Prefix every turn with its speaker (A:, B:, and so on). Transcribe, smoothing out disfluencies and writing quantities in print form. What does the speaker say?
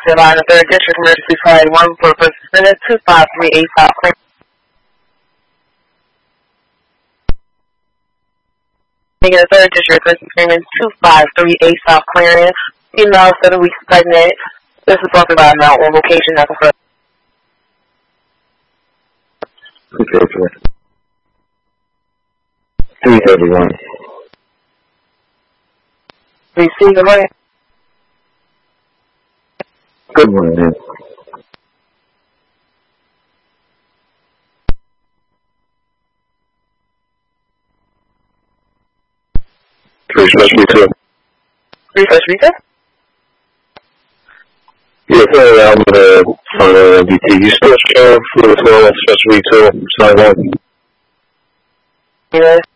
A: Carolina, 3rd District Emergency Fire 1 for Person Minute 25385 clearance. Negative 3rd District Emergency Payment 25385 clearance. Email for the week's pregnant. This is talking about now on location at the first.
B: Okay. 331.
A: Receive the money.
B: Good morning, man. Refresh me too.
A: Refresh me too?
B: Yeah, I'm on MDT. You still showing for the 12 special week too? Sign on.
A: Yes.